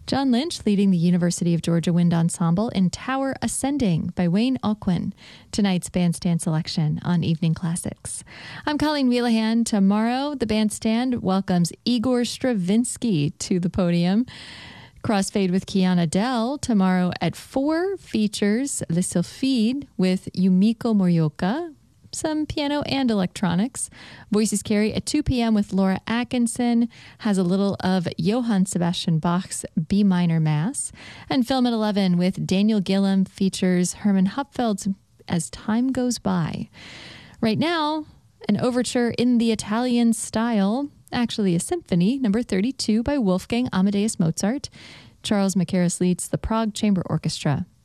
John Lynch leading the University of Georgia Wind Ensemble in Tower Ascending by Wayne Alquin. Tonight's bandstand selection on Evening Classics. I'm Colleen Wheelahan. Tomorrow, the bandstand welcomes Igor Stravinsky to the podium. Crossfade with Kiana Dell tomorrow at 4 features Le Sylphide with Yumiko Morioka, some piano and electronics. Voices Carry at 2 p.m. with Laura Atkinson, has a little of Johann Sebastian Bach's B minor Mass. And Film at 11 with Daniel Gillam features Hermann Hupfeld's As Time Goes By. Right now, an overture in the Italian style, actually a symphony, number 32 by Wolfgang Amadeus Mozart. Charles Mackerras leads the Prague Chamber Orchestra.